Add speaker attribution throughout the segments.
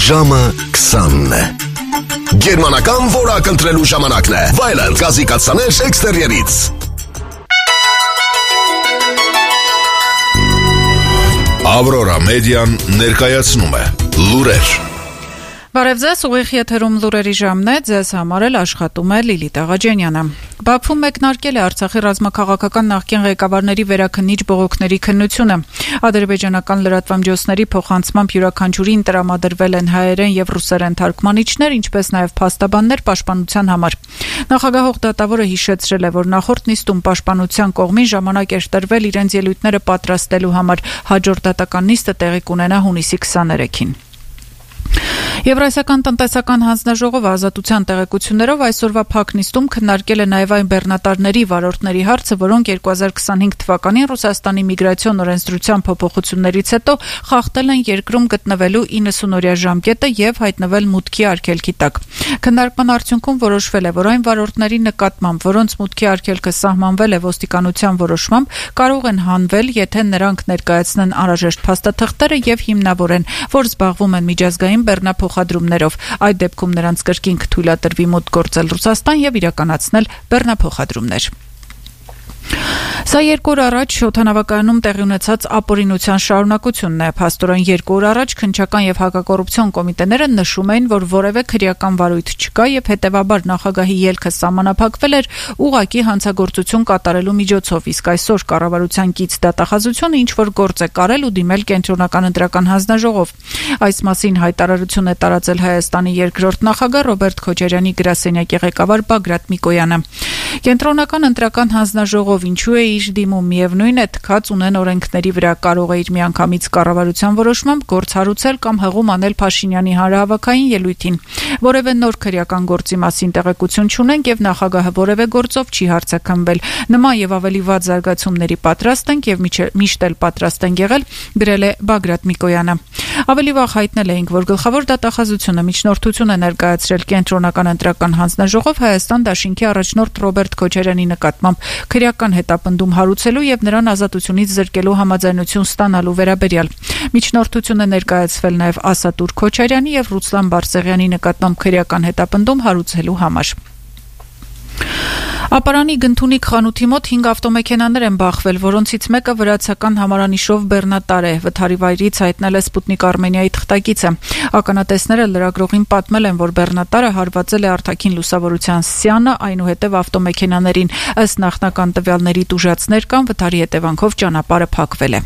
Speaker 1: Ժամը 20-ն է։ Գերմանական որակ ընտրելու ժամանակն է։ Վայելել գազի կաթսաներ էքստերիերից։ Ավրորա մեդիան ներկայացնում է լուրեր։
Speaker 2: Բարև ձեզ, ուղիղ եթերում լուրերի ժամն է, ձեզ համար էլ աշխատում է Լիլիթ Աղաջանյանը։ Բաքվում մեկնարկել է Արցախի ռազմաքաղաքական նախկին ղեկավարների վերաքննիչ բողոքների քննությունը։ Ադրբեջանական լրատվամիջոցների փոխանցմամբ յուրաքանչյուրին տրամադրվել են հայերեն եւ ռուսերեն թարգմանիչներ, ինչպես նաեւ փաստաբաններ պաշտպանության համար։ Նախագահող դատավորը հիշեցրել է, որ նախորդ նիստում պաշտպանության կողմին ժամանակ էր տրվել իրենց ելույթները պատրաստելու համար։ Հաջորդ դատական նիստը տեղի կունենա հունիսի 23-ին։ Եվրասիական տնտեսական հանձնաժողովը ազատության տեղեկություններով այսօրվա փակ նիստում քննարկել է նաև այն բեռնատարների վարորդների հարցը, որոնք 2025 թվականին Ռուսաստանի միգրացիոն օրենսդրության փոփոխություններից հետո խախտել են երկրում գտնվելու 90-օրյա ժամկետը եւ հայտնվել մուտքի արգելքի տակ։ Քննարկման արդյունքում որոշվել է, որ այն վարորդների նկատմամբ, որոնց մուտքի արգելքը սահմանվել է ոստիկանության որոշմամբ, կարող են հանվել, եթե նրանք ներկայացնեն անհրաժեշտ փաստաթղթերը եւ հիմնավորեն, որ զբաղվում են միջազգային բեռնափոխադրումներով։ Այդ դեպքում նրանց կրկին կթույլատրվի մուտք գործել Ռուսաստան եւ իրականացնել բեռնափոխադրումներ։ Սա 2 օր առաջ օդանավակայանում տեղի ունեցած ապօրինության շարունակությունն է։ Փաստորեն 2 օր առաջ քննչական եւ հակակոռուպցիոն կոմիտեները նշում էին, որ որևէ քրեական վարույթ չկա եւ հետեւաբար նախագահի ելքը սահմանափակվել էր ուղղակի հանցագործություն կատարելու միջոցով, իսկ այսօր կառավարության կից դատախազությունը ինչ որ գործ է կարել ու դիմել կենտրոնական ընտրական հանձնաժողով։ Այս մասին հայտարարություն է տարածել Հայաստանի երկրորդ նախագահ Ռոբերտ Քոչարյանի գրասենյակի ղեկավար Բագրատ Միկոյանը։ Կենտրոնական ընտրական հանձնաժողով ինչու է իր դիմում, միևնույն է, թքած ունեն օրենքների վրա, կարող է իր միանգամից կառավարության որոշմամբ գործ հարուցել կամ հղում անել Փաշինյանի հանրահավաքային ելույթին։ Որևէ նոր քրեական գործի մասին տեղեկություն չունենք եւ նախագահը որևէ գործով չի հարձակվել։ Նման եւ ավելի վատ զարգացումների պատրաստ ենք եւ միշտ էլ պատրաստ ենք եղել, գրել է Բագրատ Միկոյանը։ Ավելի վաղ հայտնել էինք, որ գլխավոր դատախազությունը միջնորդություն է ներկայացրել կենտրոնական ընտրական հանձնաժողով Հայաստան դաշինքի առաջնորդ Ռոբերտ Քոչարյանի նկատմամբ քրեական հետապնդում հարուցելու եւ նրան ազատությունից զրկելու համաձայնություն ստանալու վերաբերյալ։ Միջնորդություն է ներկայացվել նաեւ Ասատուր Քոչարյանի եւ Ռուսլան Բարսեղյանի նկատմամբ քրեական հետապնդում հարուցելու համար։ Ապարանի Գնթունիք խանութի մոտ 5 ավտոմեքենաներ են բախվել, որոնցից մեկը վրացական համարանիշով բեռնատար է։ Վթարի վայրից հայտնել է Սպուտնիկ Արմենիայի թղթակիցը։ Ականատեսները լրագրողին պատմել են, որ բեռնատարը հարվածել է արտաքին լուսավորության սյանը, այնուհետև ավտոմեքենաներին։ Ըստ նախնական տվյալների տուժածներ կան, վթարի հետևանքով ճանապարհը փակվել է։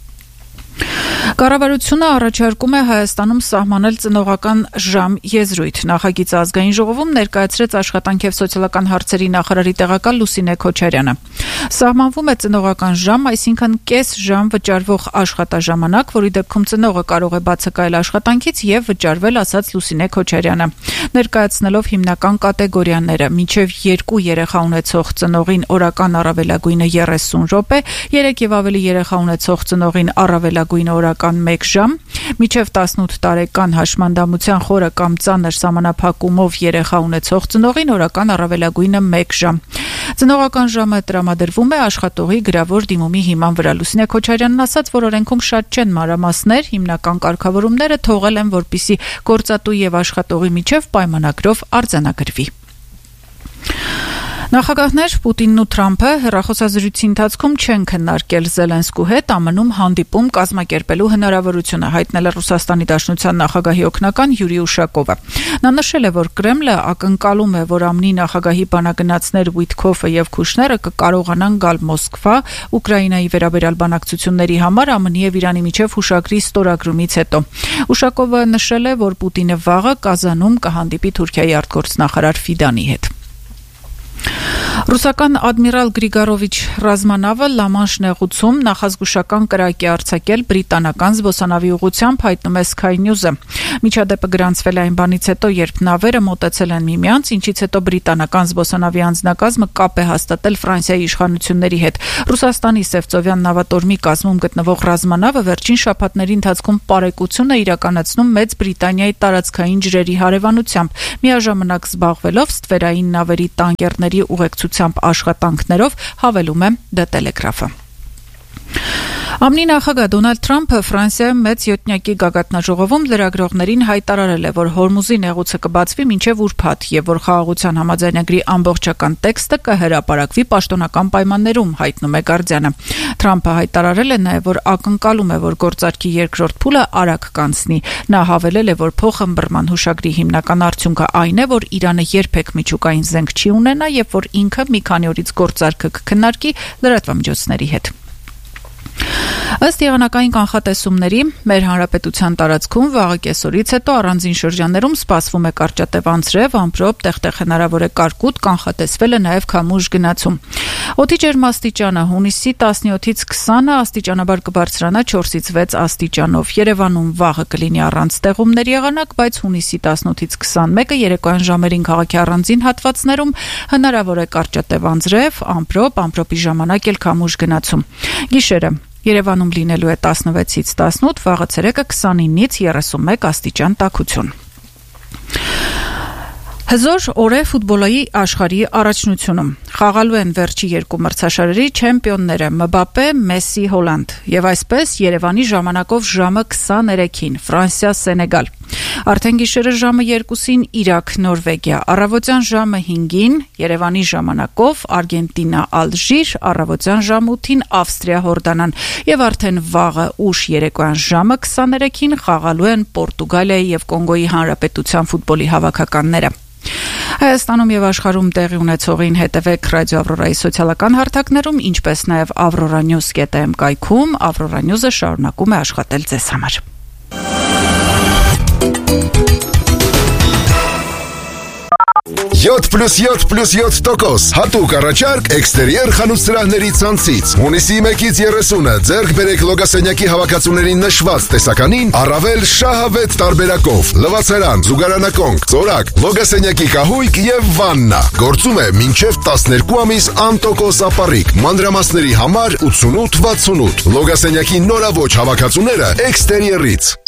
Speaker 2: Կառավարությունը առաջարկում է Հայաստանում սահմանել ծնողական ժամ եզրույթ։ Նախագիծը ազգային ժողովում ներկայացրեց աշխատանք եւ սոցիալական հարցերի նախարարի տեղակալ Լուսինե Քոչարյանը։ Սահմանվում է ծնողական ժամ, այսինքն կես ժամ վճարվող աշխատաժամանակ, որի դեպքում ծնողը կարող է բացակայել աշխատանքից եւ վճարվել, ասաց Լուսինե Քոչարյանը։ Ներկայացնելով հիմնական կատեգորիաները՝ մինչեւ 2 երեխա ունեցող ծնողին օրական առավելագույնը 30 րոպե, 3 եւ ավելի երեխա ունեցող ծնողին առավելագույնը օրական 1 ժամ, մինչև 18 տարեկան հաշմանդամության խորը կամ ծանր սահմանափակումով երեխա ունեցող ծնողին օրական առավելագույնը 1 ժամ։ Ծնողական ժամը տրամադրվում է աշխատողի գրավոր դիմումի հիման վրա։ Լուսինե Քոչարյանն ասաց, որ օրենքում շատ չեն մանրամասներ, հիմնական կարգավորումները թողել են, որպիսի գործատու եւ աշխատողի միջև պայմանագրով արձանագրվի։ Նախագահներ Պուտինն ու Թրամփը հեռախոսազրույցի ընթացքում չեն քննարկել Զելենսկու հետ ԱՄՆ-ում հանդիպում կազմակերպելու հնարավորությունը, հայտնել է Ռուսաստանի Դաշնության նախագահի օգնական Յուրի Ուշակովը։ Նա նշել է, որ Կրեմլը ակնկալում է, որ ԱՄՆ-ի նախագահի բանագնացներ Ուիտքոֆը եւ Քուշները կկարողանան գալ Մոսկվա Ուկրաինայի վերաբերյալ բանակցությունների համար ԱՄՆ-ի եւ Իրանի միջև հուշագրի ստորագրումից հետո։ Ուշակովը նշել է, որ Պուտինը վաղը Կազանում կհանդիպի Թուրքիայի արտգործնախարար Ֆիդանի հետ։ Ռուսական ադմիրալ Գրիգորովիչ ռազմանավը Լամանշ նեղուցում նախազգուշական կրակ է արձակել բրիտանական զբոսանավի ուղղությամբ, հայտնում է Sky News-ը։ Միջադեպը գրանցվել է այն բանից հետո, երբ նավերը մոտեցել են միմյանց, ինչից հետո բրիտանական զբոսանավի անձնակազմը կապ է հաստատել Ֆրանսիայի իշխանությունների հետ։ Ռուսաստանի Սևծովյան նավատորմի կազմում գտնվող ռազմանավը վերջին շաբաթների ընթացքում պարեկություն է իրականացնում Մեծ Բրիտանիայի տարածքային ջրերի հարևանությամբ, միաժամանակ զբաղվելով ստվերային նավերի տանկերների ուղեկցությամբ աշխատանքներով, հավելում է The Telegraph-ը։ ԱՄՆ նախագահ Դոնալդ Թրամփը Ֆրանսիայում մեծ յոթնյակի գագաթնաժողովում լրագրողներին հայտարարել է, որ Հորմուզի նեղուցը կբացվի մինչև ուրբաթ եւ որ խաղաղության համաձայնագրի ամբողջական տեքստը կհրապարակվի պաշտոնական պայմաններում, հայտնում է Guardian-ը։ Թրամփը հայտարարել է նաեւ, որ ակնկալում է, որ գործարքի երկրորդ փուլը արագ կանցնի։ Նա հավելել է, որ փոխըմբռնման հուշագրի հիմնական արդյունքը այն է, որ Իրանը երբեք միջուկային զենք չի ունենա եւ որ ինքը մի քանի օրից գործարքը կքննարկի լրատվամիջոցների հետ։ Ըստ եղանակային կանխատեսումների, մեր հանրապետության տարածքում վաղը կեսօրից հետո առանձին շրջաններում սպասվում է կարճատև անձրև, ամպրոպ, տեղ-տեղ հնարավոր է կարկուտ, կանխատեսվել է նաև քամուշ գնացում։ Օդի ջերմաստիճանը հունիսի 17-ից 20-ը, աստիճանաբար կբարձրանա 4-ից 6 աստիճանով։ Երևանում վաղը կլինի առանց տեղումների եղանակ, բայց հունիսի 18-ից 21-ը երեկոյան ժամերին քաղաքի առանձին հատվածներում հնարավոր է կարճատև անձրև, ամպրոպ, ամպրոպի ժամանակ էլ քամուշ գնացում։ Գիշերը Երևանում լինելու է 16-ից 18, վաղը ցերեկը 29-ից 31 աստիճան տաքություն։ Հզոր օր է ֆուտբոլի աշխարհի առաջնությունում։ Խաղալու են վերջի երկու մրցաշարերի չեմպիոնները Մբապե, Մեսսի, Հոլանդ եւ այսպես Երևանի ժամանակով ժամը 23-ին Ֆրանսիա, Սենեգալ։ Արդեն գիշերը ժամը 2-ին Իրաք, Նորվեգիա, առավոտյան ժամը 5-ին Երևանի ժամանակով Արգենտինա, Ալժիր, առավոտյան ժամը 8-ին Ավստրիա, Հորդանան եւ արդեն վաղը ուշ երեկոյան ժամը 23-ին խաղալու են Պորտուգալիայի եւ Կոնգոյի Հանրապետության ֆուտբոլի հավաքականները։ Հայաստանում եւ աշխարհում տեղի ունեցողին հետևեք Ռադիո Ավրորայի սոցիալական հարթակներում, ինչպես նաեւ avroranews.am կայքում։ Avrora News-ը շարունակում է աշխատել ձեզ համար։
Speaker 1: 7+7+7% հատուկ առաջարկ էքստերիեր խանութ սրահների ցանցից։ Հունիսի 1-ից 30-ը ձեռք բերեք լոգասենյակի հավաքածուների նշված տեսականին առավել շահավետ տարբերակով։ Լվացարան, զուգարանակոնք, ծորակ, լոգասենյակի կահույք եւ վաննա։ Գործում է մինչև 12 ամիս անտոկոս ապառիկ։ Մանրամասների համար 8868։ Լոգասենյակի նորաոճ հավաքածուները էքստերիերից։